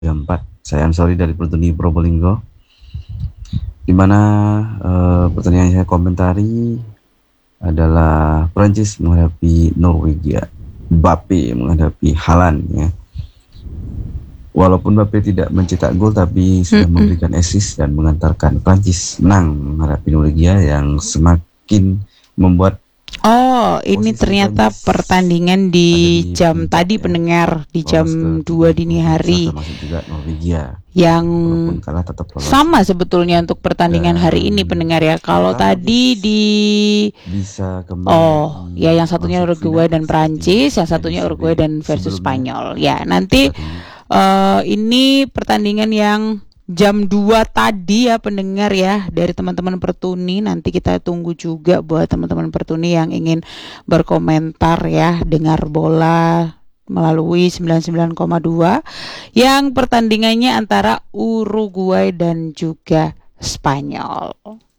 4. Saya Ansori dari Pertuni Probolinggo. Di mana pertandingan yang saya komentari adalah Prancis menghadapi Norwegia. Mbappe menghadapi Haaland ya. Walaupun Mbappe tidak mencetak gol tapi sudah memberikan assist dan mengantarkan Prancis menang menghadapi Norwegia yang semakin membuat ini ternyata pertandingan di jam tadi ya, pendengar di jam 2 dini hari juga Norwegia yang kalah tetap sama sebetulnya untuk pertandingan hari ini pendengar ya. Kalau tadi bisa kembali ya yang satunya Uruguay dan Prancis, yang satunya Uruguay dan versus Spanyol. Ya, nanti ini pertandingan yang jam 2 tadi ya pendengar ya dari teman-teman Pertuni. Nanti kita tunggu juga buat teman-teman Pertuni yang ingin berkomentar ya, dengar bola melalui 99,2 yang pertandingannya antara Uruguay dan juga Spanyol.